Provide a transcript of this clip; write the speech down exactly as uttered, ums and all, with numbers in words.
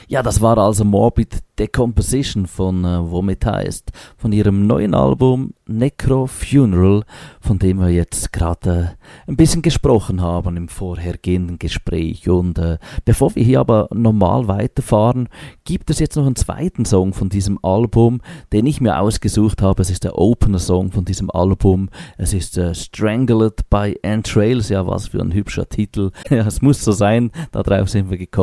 Ja, das war also Morbid Decomposition von äh, Vomit heißt, von ihrem neuen Album Necro Funeral, von dem wir jetzt gerade äh, ein bisschen gesprochen haben im vorhergehenden Gespräch. Und äh, bevor wir hier aber normal weiterfahren, gibt es jetzt noch einen zweiten Song von diesem Album, den ich mir ausgesucht habe. Es ist der Opener-Song von diesem Album. Es ist äh, Strangled by Entrails. Ja, was für ein hübscher Titel. Ja, es muss so sein. Darauf sind wir gekommen.